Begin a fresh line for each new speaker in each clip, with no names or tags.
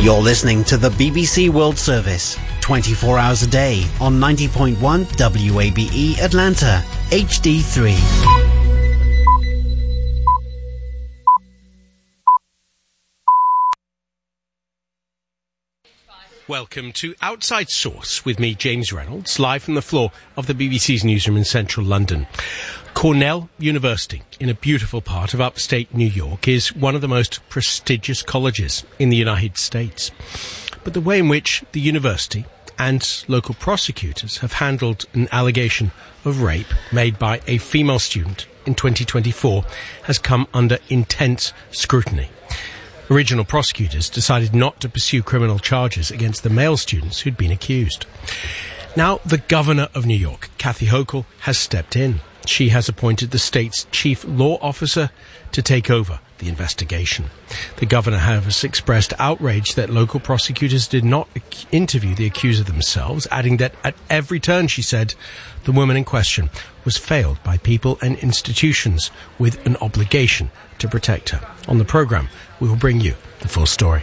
You're listening to the BBC World Service, 24 hours a day on 90.1 WABE Atlanta, HD3.
Welcome to Outside Source with me, James Reynolds, live from the floor of the BBC's newsroom in central London. Cornell University, in a beautiful part of upstate New York, is one of the most prestigious colleges in the United States. But the way in which the university and local prosecutors have handled an allegation of rape made by a female student in 2024 has come under intense scrutiny. Original prosecutors decided not to pursue criminal charges against the male students who'd been accused. Now, the governor of New York, Kathy Hochul, has stepped in. She has appointed the state's chief law officer to take over the investigation. The governor has expressed outrage that local prosecutors did not interview the accuser themselves, adding that at every turn, she said, the woman in question was failed by people and institutions with an obligation to protect her. On the programme, we will bring you the full story.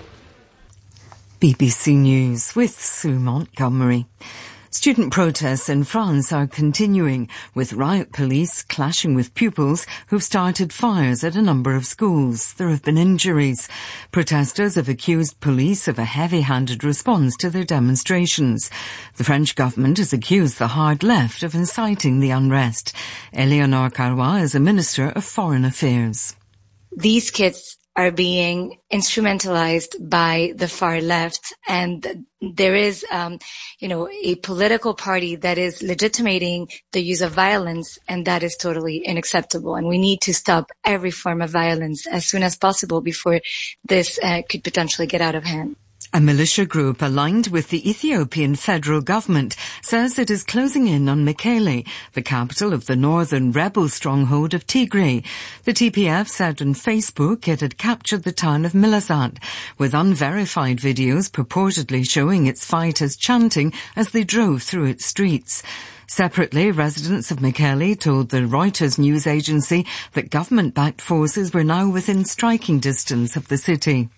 BBC News with Sue Montgomery. Student protests in France are continuing, with riot police clashing with pupils who've started fires at a number of schools. There have been injuries. Protesters have accused police of a heavy-handed response to their demonstrations. The French government has accused the hard left of inciting the unrest. Eleonore Carrois is a Minister of Foreign Affairs.
These kids are being instrumentalized by the far left, and there is, a political party that is legitimating the use of violence, and that is totally unacceptable. And we need to stop every form of violence as soon as possible before this could potentially get out of hand.
A militia group aligned with the Ethiopian federal government says it is closing in on Mekele, the capital of the northern rebel stronghold of Tigray. The TPF said on Facebook it had captured the town of Milazat, with unverified videos purportedly showing its fighters chanting as they drove through its streets. Separately, residents of Mekele told the Reuters news agency that government-backed forces were now within striking distance of the city.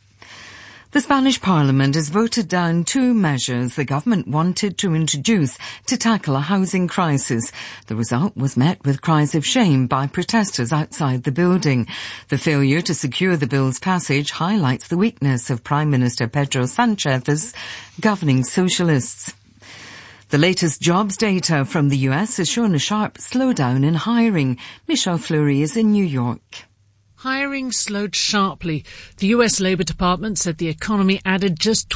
The Spanish Parliament has voted down two measures the government wanted to introduce to tackle a housing crisis. The result was met with cries of shame by protesters outside the building. The failure to secure the bill's passage highlights the weakness of Prime Minister Pedro Sanchez's governing socialists. The latest jobs data from the US has shown a sharp slowdown in hiring. Michelle Fleury is in New York.
Hiring slowed sharply. The US Labour Department said the economy added just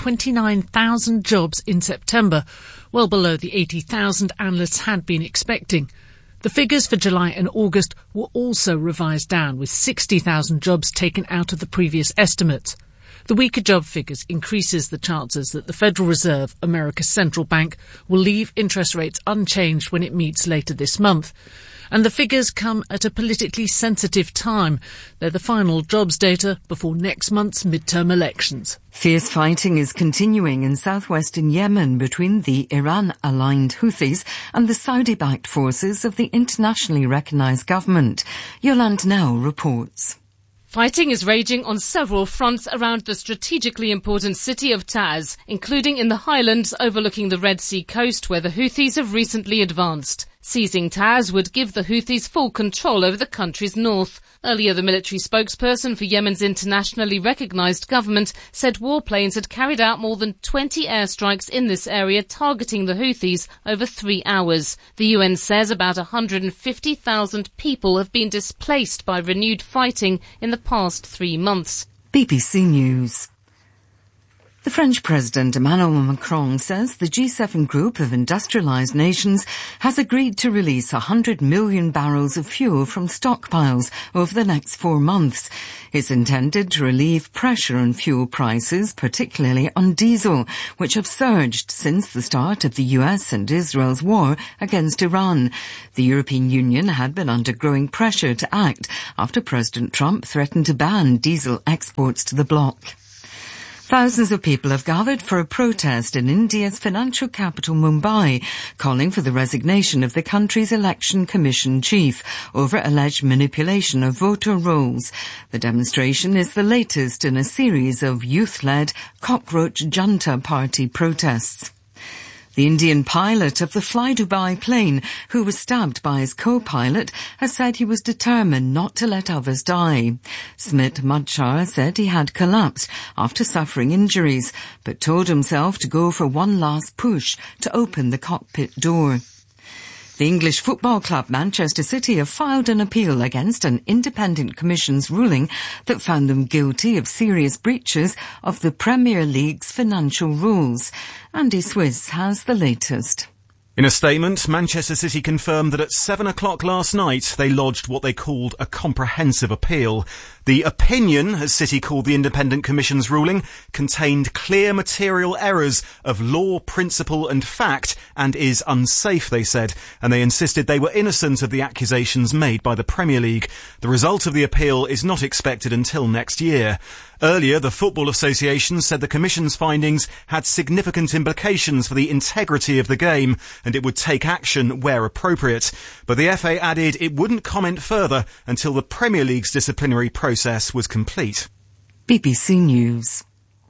29,000 jobs in September, well below the 80,000 analysts had been expecting. The figures for July and August were also revised down, with 60,000 jobs taken out of the previous estimates. The weaker job figures increases the chances that the Federal Reserve, America's central bank, will leave interest rates unchanged when it meets later this month. And the figures come at a politically sensitive time. They're the final jobs data before next month's midterm elections.
Fierce fighting is continuing in southwestern Yemen between the Iran-aligned Houthis and the Saudi-backed forces of the internationally recognised government. Yolande Nell reports.
Fighting is raging on several fronts around the strategically important city of Taiz, including in the highlands overlooking the Red Sea coast, where the Houthis have recently advanced. Seizing Taiz would give the Houthis full control over the country's north. Earlier, the military spokesperson for Yemen's internationally recognised government said warplanes had carried out more than 20 airstrikes in this area, targeting the Houthis over 3 hours. The UN says about 150,000 people have been displaced by renewed fighting in the past 3 months.
BBC News. The French President Emmanuel Macron says the G7 group of industrialised nations has agreed to release 100 million barrels of fuel from stockpiles over the next 4 months. It's intended to relieve pressure on fuel prices, particularly on diesel, which have surged since the start of the US and Israel's war against Iran. The European Union had been under growing pressure to act after President Trump threatened to ban diesel exports to the bloc. Thousands of people have gathered for a protest in India's financial capital Mumbai, calling for the resignation of the country's election commission chief over alleged manipulation of voter rolls. The demonstration is the latest in a series of youth-led Cockroach Junta Party protests. The Indian pilot of the Fly Dubai plane, who was stabbed by his co-pilot, has said he was determined not to let others die. Smit Madchar said he had collapsed after suffering injuries, but told himself to go for one last push to open the cockpit door. The English football club Manchester City have filed an appeal against an independent commission's ruling that found them guilty of serious breaches of the Premier League's financial rules. Andy Swiss has the latest.
In a statement, Manchester City confirmed that at 7 o'clock last night they lodged what they called a comprehensive appeal. The opinion, as City called the Independent Commission's ruling, contained clear material errors of law, principle and fact and is unsafe, they said, and they insisted they were innocent of the accusations made by the Premier League. The result of the appeal is not expected until next year. Earlier, the Football Association said the Commission's findings had significant implications for the integrity of the game and it would take action where appropriate. But the FA added it wouldn't comment further until the Premier League's disciplinary process was complete.
BBC News.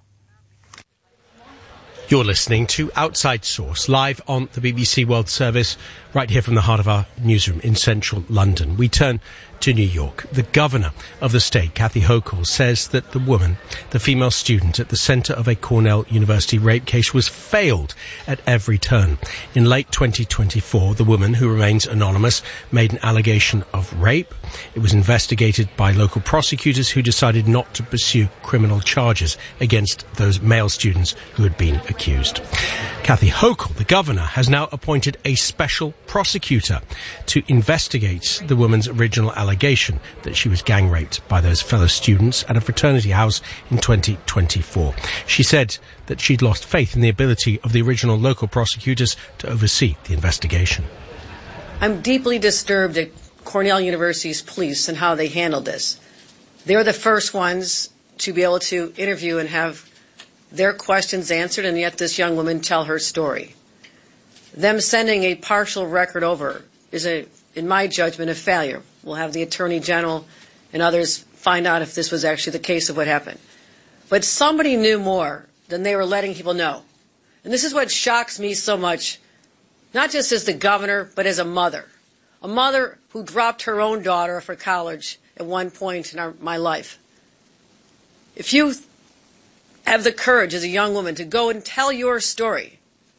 You're listening to Outside Source, live on the BBC World Service, right here from the heart of our newsroom in central London. We turn to New York. The governor of the state, Kathy Hochul, says that the woman, the female student at the centre of a Cornell University rape case, was failed at every turn. In late 2024, the woman, who remains anonymous, made an allegation of rape. It was investigated by local prosecutors who decided not to pursue criminal charges against those male students who had been accused. Kathy Hochul, the governor, has now appointed a special prosecutor to investigate the woman's original allegation that she was gang raped by those fellow students at a fraternity house in 2024. She said that she'd lost faith in the ability of the original local prosecutors to oversee the investigation.
I'm deeply disturbed at Cornell University's police and how they handled this. They're the first ones to be able to interview and have their questions answered, and yet this young woman tell her story. Them sending a partial record over is, in my judgment, a failure. We'll have the Attorney General and others find out if this was actually the case of what happened. But somebody knew more than they were letting people know. And this is what shocks me so much, not just as the governor, but as a mother who dropped her own daughter for college at one point in my life. If you have the courage as a young woman to go and tell your story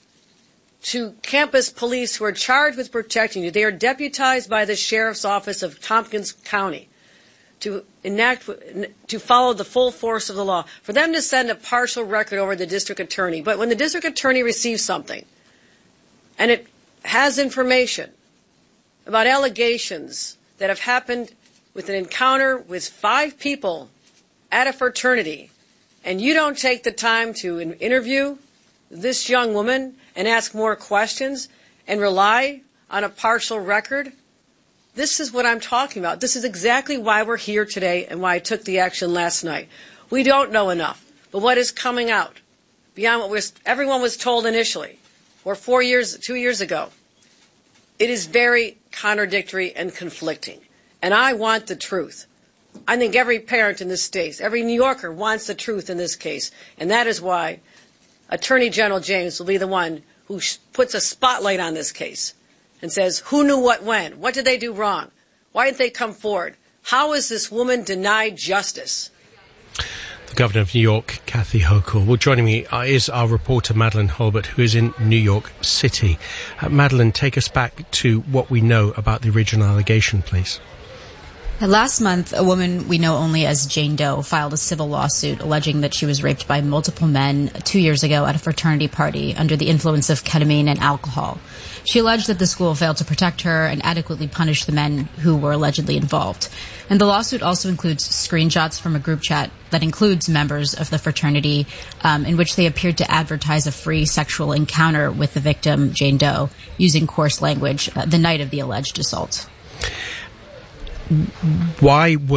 to campus police who are charged with protecting you, they are deputized by the Sheriff's Office of Tompkins County to follow the full force of the law, for them to send a partial record over to the district attorney. But when the district attorney receives something and it has information about allegations that have happened with an encounter with 5 people at a fraternity, and you don't take the time to interview this young woman and ask more questions and rely on a partial record, this is what I'm talking about. This is exactly why we're here today and why I took the action last night. We don't know enough, but what is coming out beyond what everyone was told initially or 2 years ago, it is very contradictory and conflicting. And I want the truth. I think every parent in this state, every New Yorker wants the truth in this case. And that is why Attorney General James will be the one who puts a spotlight on this case and says, who knew what when? What did they do wrong? Why didn't they come forward? How is this woman denied justice?
The Governor of New York, Kathy Hochul. Well, joining me is our reporter, Madeline Holbert, who is in New York City. Madeline, take us back to what we know about the original allegation, please.
Last month, a woman we know only as Jane Doe filed a civil lawsuit alleging that she was raped by multiple men 2 years ago at a fraternity party under the influence of ketamine and alcohol. She alleged that the school failed to protect her and adequately punish the men who were allegedly involved. And the lawsuit also includes screenshots from a group chat that includes members of the fraternity in which they appeared to advertise a free sexual encounter with the victim, Jane Doe, using coarse language the night of the alleged assault.
Why were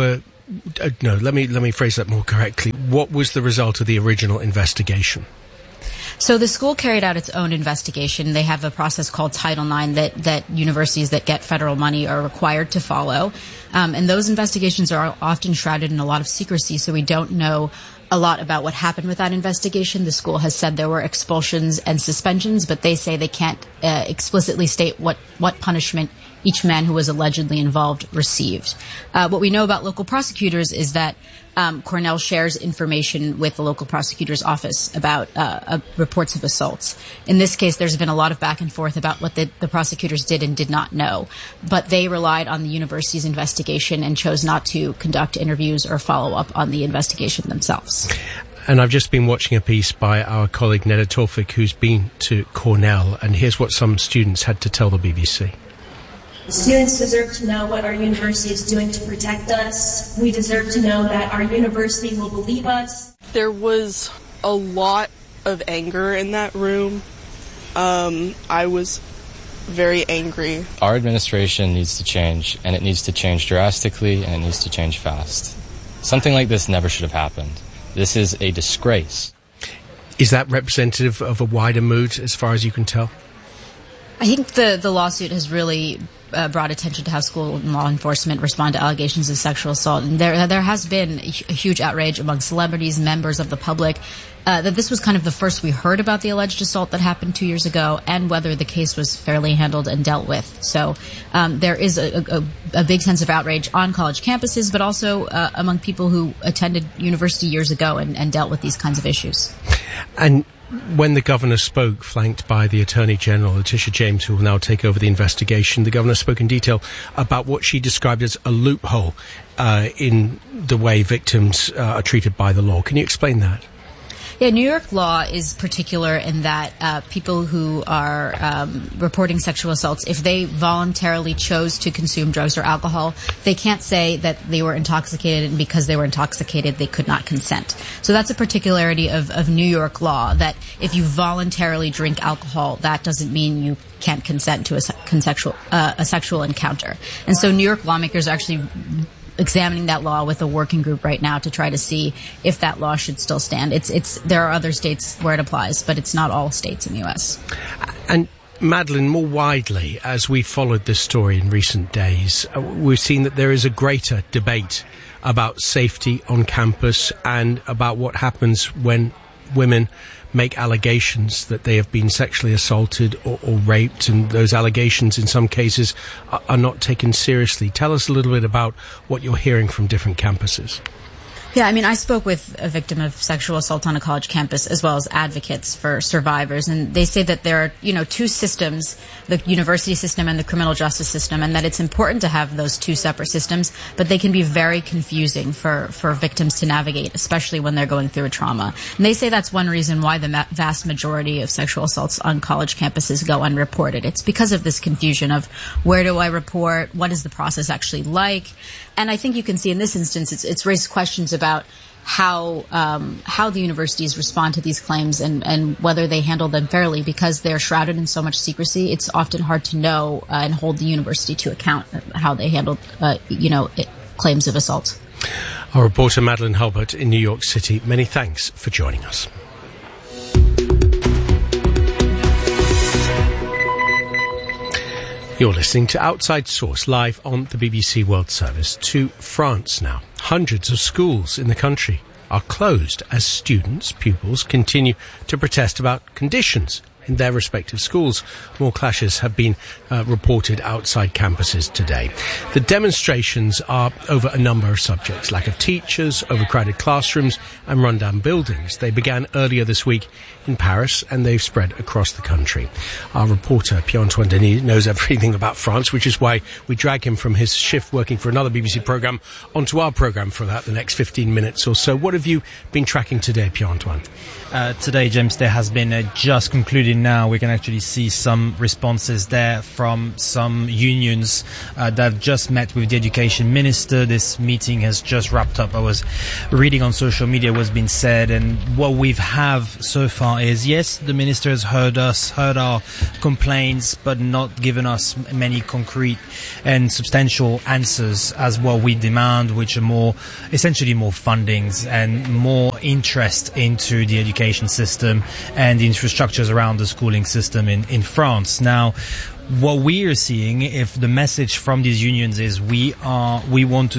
let me phrase that more correctly. What was the result of the original investigation?
So the school carried out its own investigation. They have a process called Title IX that universities that get federal money are required to follow. And those investigations are often shrouded in a lot of secrecy, so we don't know a lot about what happened with that investigation. The school has said there were expulsions and suspensions, but they say they can't explicitly state what punishment each man who was allegedly involved received. What we know about local prosecutors is that Cornell shares information with the local prosecutor's office about reports of assaults. In this case, there's been a lot of back and forth about what the prosecutors did and did not know. But they relied on the university's investigation and chose not to conduct interviews or follow up on the investigation themselves.
And I've just been watching a piece by our colleague Neda Tawfik, who's been to Cornell, and here's what some students had to tell the BBC.
Students deserve to know what our university is doing to protect us. We deserve to know that our university will believe us.
There was a lot of anger in that room. I was very angry.
Our administration needs to change, and it needs to change drastically, and it needs to change fast. Something like this never should have happened. This is a disgrace.
Is that representative of a wider mood as far as you can tell?
I think the lawsuit has really brought attention to how school and law enforcement respond to allegations of sexual assault. And there has been a huge outrage among celebrities, members of the public, that this was kind of the first we heard about the alleged assault that happened 2 years ago and whether the case was fairly handled and dealt with. So there is a big sense of outrage on college campuses, but also among people who attended university years ago and dealt with these kinds of issues.
And when the governor spoke, flanked by the Attorney General, Letitia James, who will now take over the investigation, the governor spoke in detail about what she described as a loophole in the way victims are treated by the law. Can you explain that?
Yeah, New York law is particular in that people who are reporting sexual assaults, if they voluntarily chose to consume drugs or alcohol, they can't say that they were intoxicated, and because they were intoxicated, they could not consent. So that's a particularity of New York law, that if you voluntarily drink alcohol, that doesn't mean you can't consent to a sexual encounter. And so New York lawmakers are actually examining that law with a working group right now to try to see if that law should still stand. There are other states where it applies, but it's not all states in the U.S.
And Madeleine, more widely, as we followed this story in recent days, we've seen that there is a greater debate about safety on campus and about what happens when women make allegations that they have been sexually assaulted or raped, and those allegations in some cases are not taken seriously. Tell us a little bit about what you're hearing from different campuses.
Yeah, I mean, I spoke with a victim of sexual assault on a college campus as well as advocates for survivors, and they say that there are, two systems, the university system and the criminal justice system, and that it's important to have those two separate systems, but they can be very confusing for victims to navigate, especially when they're going through a trauma. And they say that's one reason why the vast majority of sexual assaults on college campuses go unreported. It's because of this confusion of where do I report, what is the process actually like, and I think you can see in this instance it's raised questions about how the universities respond to these claims and whether they handle them fairly, because they're shrouded in so much secrecy. It's often hard to know and hold the university to account how they handle claims of assault.
Our reporter Madeleine Hulbert in New York City. Many thanks for joining us. You're listening to Outside Source, live on the BBC World Service. To France now. Hundreds of schools in the country are closed as pupils continue to protest about conditions in their respective schools. More clashes have been reported outside campuses today. The demonstrations are over a number of subjects: lack of teachers, overcrowded classrooms and rundown buildings. They began earlier this week in Paris and they've spread across the country. Our reporter Pierre-Antoine Denis knows everything about France, which is why we drag him from his shift working for another BBC programme onto our programme for the next 15 minutes or so. What have you been tracking today, Pierre-Antoine?
Today, James, there has been a just concluded screen now, we can actually see some responses there from some unions that have just met with the education minister. This meeting has just wrapped up. I was reading on social media what's been said, and what we've have so far is, yes, the minister has heard our complaints, but not given us many concrete and substantial answers as what we demand, which are essentially more fundings and more interest into the education system and the infrastructures around the schooling system in France. Now, what we are seeing, if the message from these unions is we want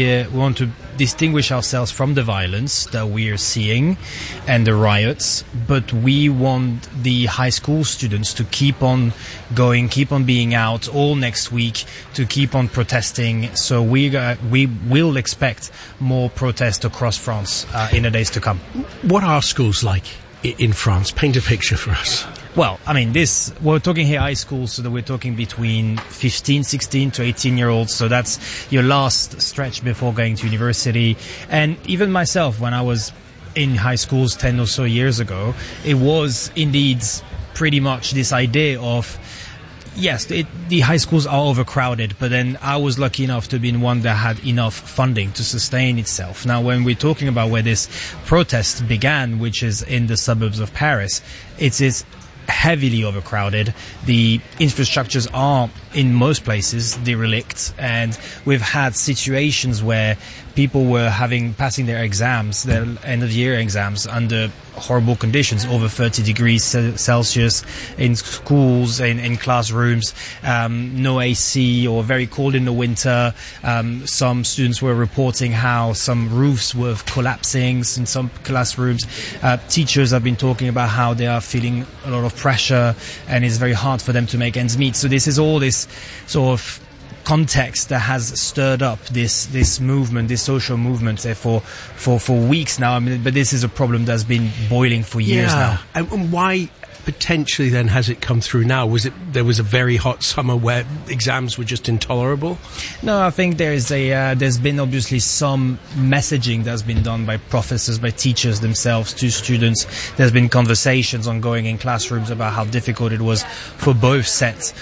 to distinguish ourselves from the violence that we are seeing and the riots, but we want the high school students to keep on going, keep on being out all next week, to keep on protesting. So we will expect more protest across France in the days to come.
What are schools like in France? Paint a picture for us.
Well, I mean, we're talking here high school, so that we're talking between 15, 16 to 18-year-olds. So that's your last stretch before going to university. And even myself, when I was in high schools 10 or so years ago, it was indeed pretty much this idea of, yes, the high schools are overcrowded, but then I was lucky enough to be in one that had enough funding to sustain itself. Now, when we're talking about where this protest began, which is in the suburbs of Paris, it is heavily overcrowded. The infrastructures are in most places derelict, and we've had situations where people were passing their exams, their end of year exams, under horrible conditions, over 30 degrees Celsius in schools, in classrooms, no AC, or very cold in the winter. Some students were reporting how some roofs were collapsing in some classrooms. Teachers have been talking about how they are feeling a lot of pressure, and it's very hard for them to make ends meet. So this is all this sort of context that has stirred up this movement, this social movement for weeks now. I mean, but this is a problem that's been boiling for years now.
And why potentially then has it come through now? There was a very hot summer where exams were just intolerable?
No, I think there's been obviously some messaging that's been done by professors, by teachers themselves to students. There's been conversations ongoing in classrooms about how difficult it was for both sets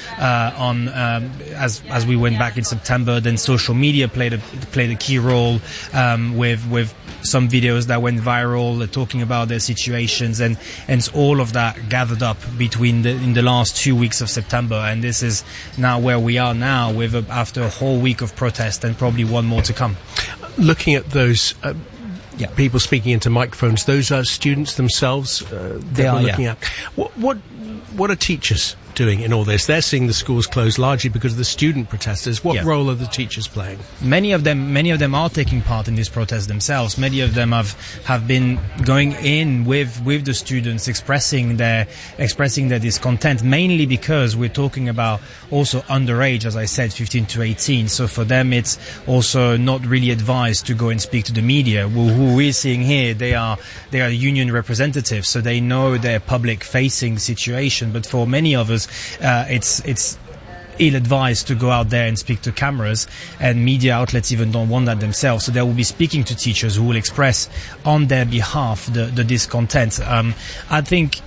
as we went back in September. Then social media played a key role with some videos that went viral talking about their situations, and all of that gathered up in the last 2 weeks of September, and this is now where we are now, after a whole week of protest and probably one more to come.
Looking at those people speaking into microphones, those are students themselves that we're looking at. What are teachers doing in all this? They're seeing the schools closed largely because of the student protesters. What role are the teachers playing? Many of them are taking part in this protest themselves. Many of them have been going in with the students, expressing their discontent, mainly because we're talking about also underage, as I said, 15 to 18. So for them, it's also not really advised to go and speak to the media. Who we're seeing here, they are union representatives, so they know their public-facing situation. But for many of us, it's ill-advised to go out there and speak to cameras, and media outlets even don't want that themselves. So they will be speaking to teachers who will express on their behalf the discontent. I think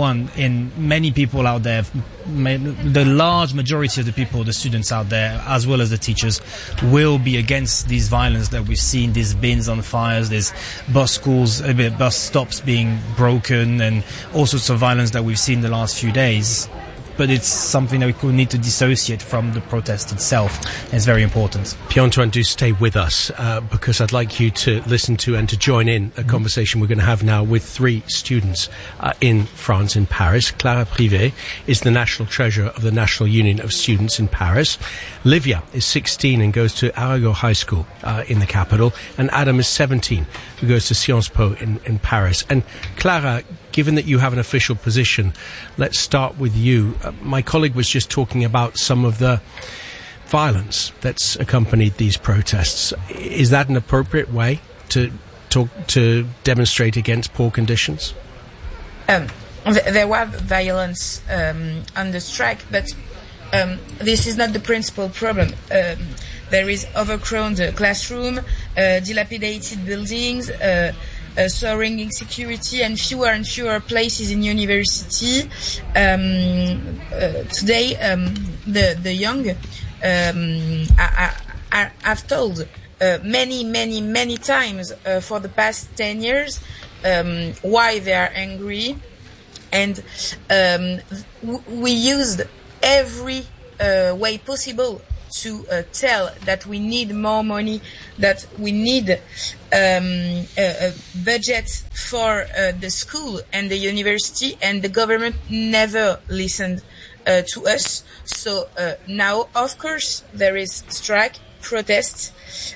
many people out there, the large majority of the people, the students out there, as well as the teachers, will be against this violence that we've seen, these bins on fires, these bus stops being broken, and all sorts of violence that we've seen the last few days. But it's something that we could need to dissociate from the protest itself. It's very important. Pierre-Antoine, do stay with us because I'd like you to listen to and to join in a conversation we're going to have now with 3 students in France, in Paris. Clara Privé is the national treasurer of the National Union of Students in Paris. Livia is 16 and goes to Arago High School in the capital. And Adam is 17 who goes to Sciences Po in Paris. And Clara, given that you have an official position, let's start with you. My colleague was just talking about some of the violence that's accompanied these protests. Is that an appropriate way to demonstrate against poor conditions?
There was violence on the strike, but this is not the principal problem. There is overcrowded classroom, dilapidated buildings, soaring insecurity, and fewer places in university. Today, the young have told many times for the past 10 years why they are angry, and we used every way possible to tell that we need more money, that we need a budget for the school and the university, and the government never listened to us. So now, of course, there is strike, protest.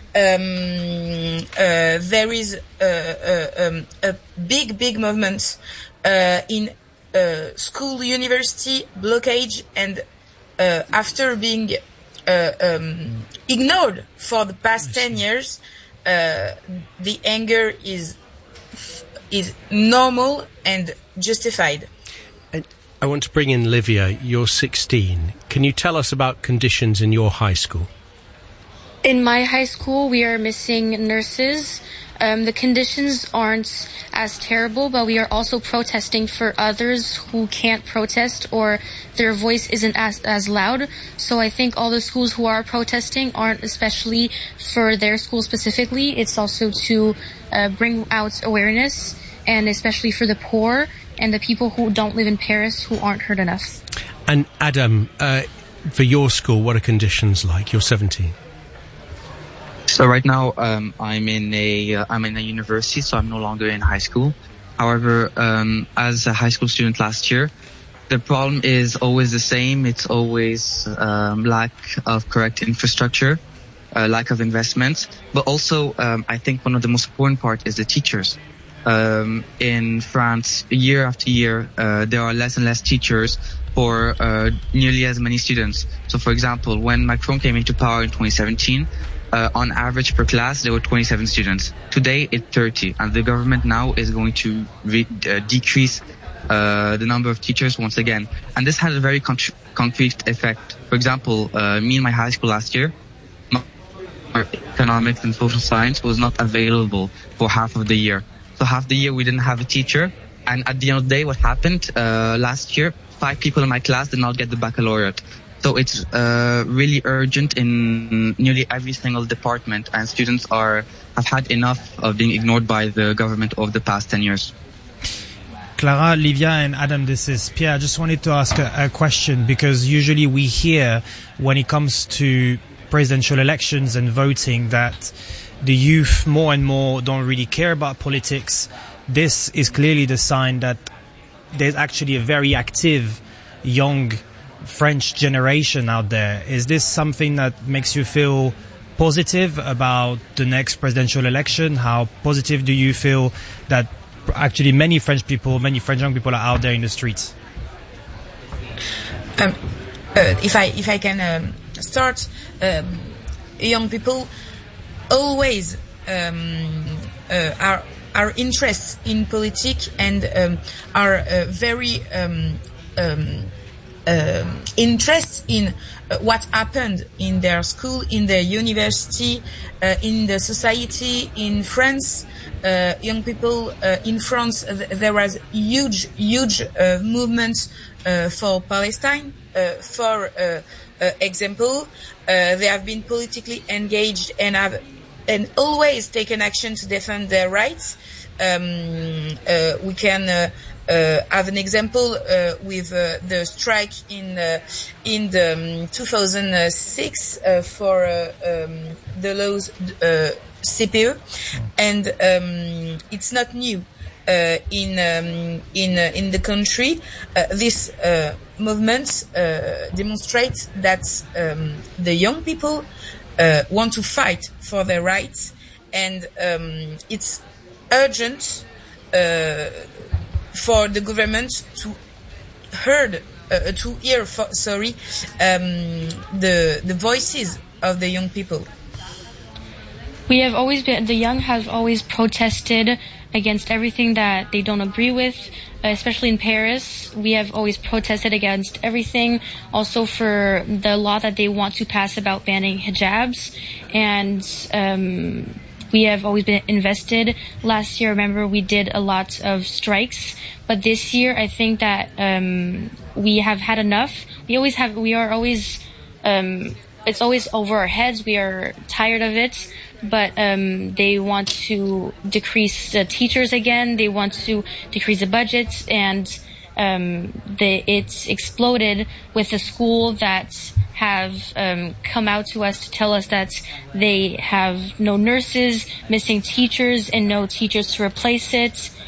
There is a big movement in school, university, blockage, and after being ignored for the past 10 years, the anger is normal and justified.
And I want to bring in Livia. You're 16. Can you tell us about conditions in your high school?
In my high school, we are missing nurses. The conditions aren't as terrible, but we are also protesting for others who can't protest or their voice isn't as loud. So I think all the schools who are protesting aren't especially for their school specifically. It's also to bring out awareness, and especially for the poor and the people who don't live in Paris who aren't heard enough.
And Adam, for your school, what are conditions like? You're 17.
So right now, I'm in a university, so I'm no longer in high school. However, as a high school student last year, the problem is always the same. It's always lack of correct infrastructure, lack of investment, but also I think one of the most important part is the teachers. In France, year after year, there are less and less teachers for nearly as many students. So, for example, when Macron came into power in 2017. On average per class, there were 27 students. Today, it's 30, and the government now is going to decrease the number of teachers once again. And this has a very concrete effect. For example, me in my high school last year, economics and social science was not available for half of the year. So half the year we didn't have a teacher, and at the end of the day, what happened last year, 5 people in my class did not get the baccalaureate. So it's really urgent in nearly every single department, and students have had enough of being ignored by the government over the past 10 years.
Clara, Livia and Adam, this is Pierre. I just wanted to ask a question, because usually we hear when it comes to presidential elections and voting that the youth more and more don't really care about politics. This is clearly the sign that there's actually a very active young French generation out there. Is this something that makes you feel positive about the next presidential election? How positive do you feel that actually many French young people are out there in the streets?
If I can start, young people always are interested in politics and are very interest in what happened in their school, in their university, in the society in France. Young people in France, there was huge movements for Palestine. For example, they have been politically engaged and always taken action to defend their rights. We can have an example with the strike in the 2006 for the laws CPE, and it's not new in the country. This movement demonstrates that the young people want to fight for their rights, and it's urgent for the government to hear the voices of the young people.
The young have always protested against everything that they don't agree with, especially in Paris. We have always protested against everything, also for the law that they want to pass about banning hijabs, and we have always been invested. Last year, remember, we did a lot of strikes, but this year I think that we have had enough. It's always over our heads. We are tired of it, but they want to decrease the teachers again. They want to decrease the budgets, and it's exploded with a school that have come out to us to tell us that they have no nurses, missing teachers, and no teachers to replace it.